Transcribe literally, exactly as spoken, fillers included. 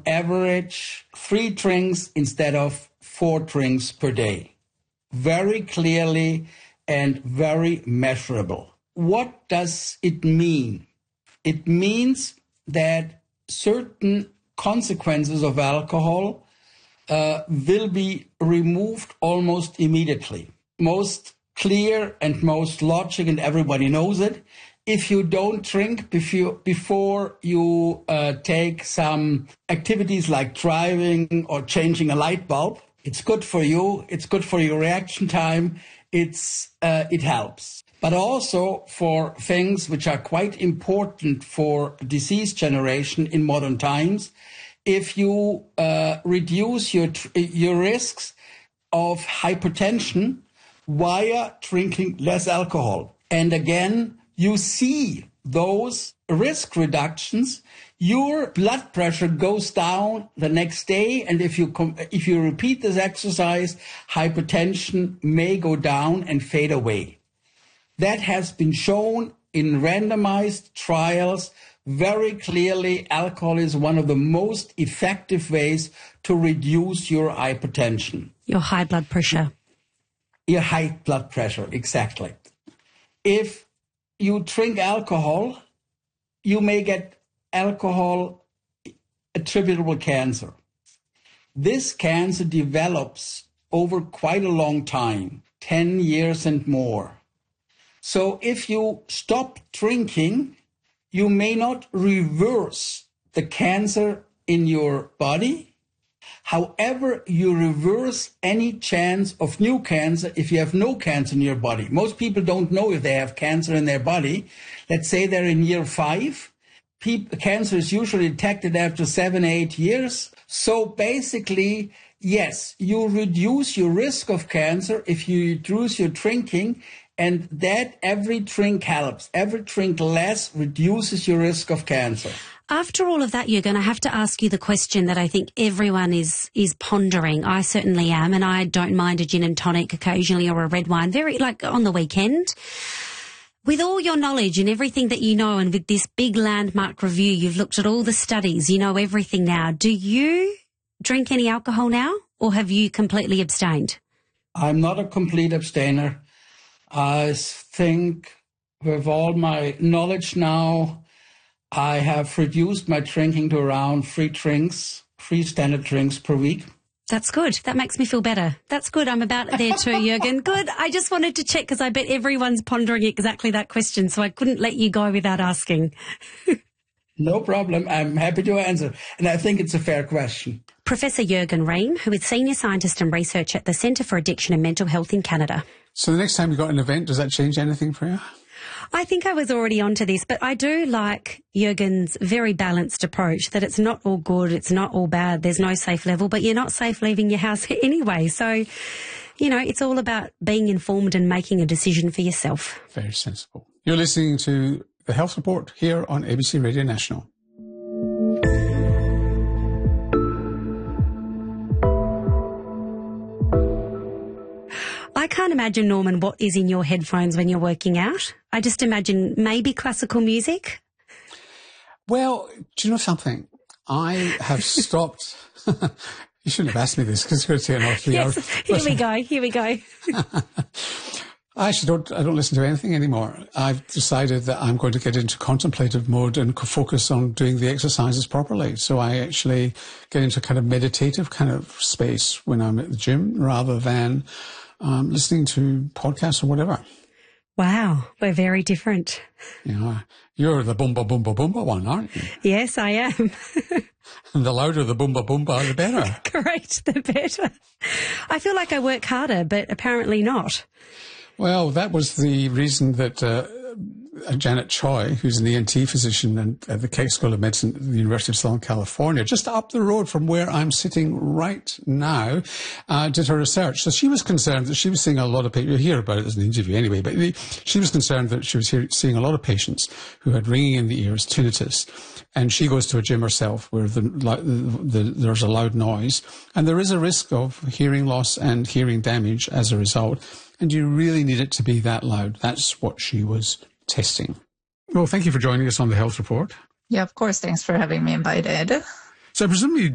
average three drinks instead of four drinks per day. Very clearly and very measurable. What does it mean? It means that certain consequences of alcohol uh, will be removed almost immediately. Most clear and most logic, and everybody knows it. If you don't drink before, before you uh, take some activities like driving or changing a light bulb, it's good for you. It's good for your reaction time. It's uh, it helps. But also for things which are quite important for disease generation in modern times, if you uh, reduce your your risks of hypertension via drinking less alcohol. And again, you see those risk reductions. Your blood pressure goes down the next day, and if you com- if you repeat this exercise, hypertension may go down and fade away. That has been shown in randomized trials very clearly. Alcohol is one of the most effective ways to reduce your hypertension. Your high blood pressure. Your high blood pressure, exactly. If you drink alcohol, you may get alcohol attributable cancer. This cancer develops over quite a long time, ten years and more. So if you stop drinking, you may not reverse the cancer in your body. However, you reverse any chance of new cancer if you have no cancer in your body. Most people don't know if they have cancer in their body. Let's say they're in year five. People, cancer is usually detected after seven, eight years. So basically, yes, you reduce your risk of cancer if you reduce your drinking, and that every drink helps. Every drink less reduces your risk of cancer. After all of that, you're going to have to ask you the question that I think everyone is is pondering. I certainly am, and I don't mind a gin and tonic occasionally or a red wine, very like on the weekend. With all your knowledge and everything that you know, and with this big landmark review, you've looked at all the studies, you know everything now. Do you drink any alcohol now, or have you completely abstained? I'm not a complete abstainer. I think with all my knowledge now, I have reduced my drinking to around three drinks, three standard drinks per week. That's good. That makes me feel better. That's good. I'm about there too, Jürgen. Good. I just wanted to check because I bet everyone's pondering exactly that question, so I couldn't let you go without asking. No problem. I'm happy to answer. And I think it's a fair question. Professor Jürgen Rehm, who is Senior Scientist and Research at the Centre for Addiction and Mental Health in Canada. So the next time you've got an event, does that change anything for you? I think I was already onto this, but I do like Jürgen's very balanced approach, that it's not all good, it's not all bad, there's no safe level, but you're not safe leaving your house anyway. So, you know, it's all about being informed and making a decision for yourself. Very sensible. You're listening to The Health Report here on A B C Radio National. I can't imagine, Norman, what is in your headphones when you're working out. I just imagine maybe classical music. Well, do you know something? I have stopped. You shouldn't have asked me this because it's going to take another three yes, hours. Here we go. Here we go. I actually don't, I don't listen to anything anymore. I've decided that I'm going to get into contemplative mode and focus on doing the exercises properly. So I actually get into kind of meditative kind of space when I'm at the gym rather than um, listening to podcasts or whatever. Wow, we're very different. You know, you're the boomba boomba boomba one, aren't you? Yes, I am. And the louder the boomba boomba, the better. Correct, the better. I feel like I work harder, but apparently not. Well, that was the reason that uh, Janet Choi, who's an E N T physician and at the Keck School of Medicine at the University of Southern California, just up the road from where I'm sitting right now, uh, did her research. So she was concerned that she was seeing a lot of patients. You'll hear about it as an interview anyway, but the, she was concerned that she was hear, seeing a lot of patients who had ringing in the ears, tinnitus. And she goes to a gym herself where the, the, the, there's a loud noise. And there is a risk of hearing loss and hearing damage as a result. And you really need it to be that loud. That's what she was testing. Well, thank you for joining us on the Health Report. Yeah, of course. Thanks for having me invited. So I presume you